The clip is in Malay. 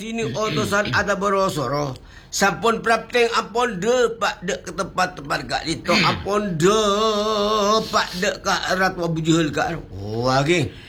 kini utusan ada berosoro. Sampun prapteng ampun de pak de ke tempat-tempat kak itu ampun de pak de kak erat wabujul kak. Oh lagi.